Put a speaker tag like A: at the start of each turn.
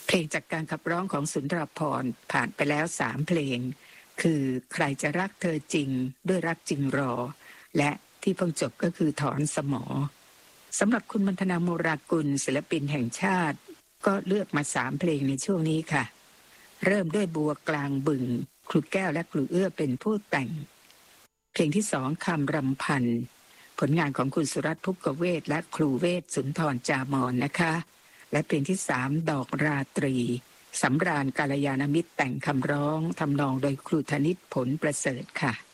A: เพลงจากการขับร้องของสุนทรภรณ์ผ่านไปแล้ว3เพลงคือใครจะรักเธอจริงด้วยรักจริงรอและที่เพิ่งจบก็คือถอนสมอสำหรับคุณมณฑนาโมรากุลศิลปินแห่งชาติก็เลือกมา3เพลงในช่วงนี้ค่ะเริ่มด้วยบัวกลางบึงครูแก้วและครูเอื้อเป็นผู้แต่งเพลงที่2คำรำพันผลงานของคุณสุรัตน์ภุกเวศและครูเวศสุนทรจามอนนะคะและเพลงที่3ดอกราตรีสำราญกาลยานมิตรแต่งคำร้องทำนองโดยครูธนิตผลประเสริฐค่ะ